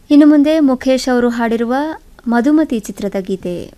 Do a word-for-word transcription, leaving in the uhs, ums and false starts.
ಇನ್ನು ಮುಂದೆ ಮುಖೇಶ್ ಅವರು ಹಾಡಿರುವ ಮಧುಮತಿ ಚಿತ್ರದ ಗೀತೆ.